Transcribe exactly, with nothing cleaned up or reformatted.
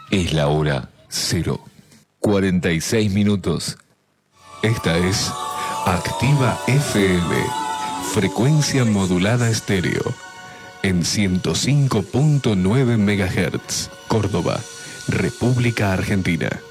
Es la hora cero, cuarenta y seis minutos. Esta es Activa F M, frecuencia modulada estéreo, en ciento cinco punto nueve megahertz, Córdoba, República Argentina.